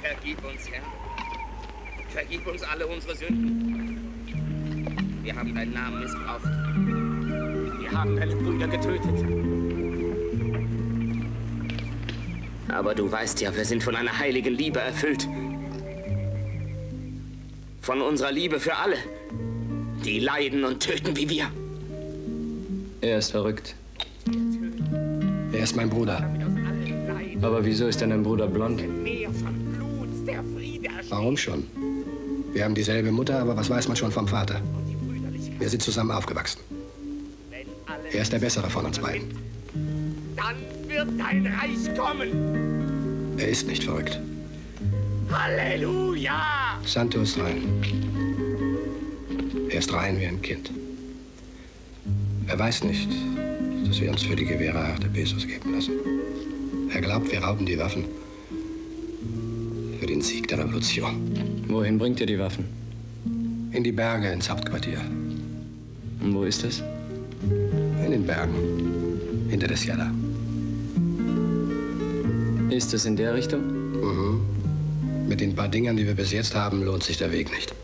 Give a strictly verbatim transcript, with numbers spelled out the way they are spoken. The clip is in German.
Vergib uns, Herr. Vergib uns alle unsere Sünden. Wir haben deinen Namen missbraucht. Wir haben deine Brüder getötet. Aber du weißt ja, wir sind von einer heiligen Liebe erfüllt. Von unserer Liebe für alle, die leiden und töten wie wir. Er ist verrückt. Er ist mein Bruder. Aber wieso ist denn dein Bruder blond? Warum schon? Wir haben dieselbe Mutter, aber was weiß man schon vom Vater? Wir sind zusammen aufgewachsen. Er ist der Bessere von uns beiden. Dann wird dein Reich kommen. Er ist nicht verrückt. Halleluja! Santo ist rein. Er ist rein wie ein Kind. Er weiß nicht, dass wir uns für die Guevara acht Pesos geben lassen. Er glaubt, wir rauben die Waffen für den Sieg der Revolution. Wohin bringt ihr die Waffen? In die Berge, ins Hauptquartier. Und wo ist es? In den Bergen, hinter der Sierra. Ist es in der Richtung? Mhm. Mit den paar Dingern, die wir bis jetzt haben, lohnt sich der Weg nicht.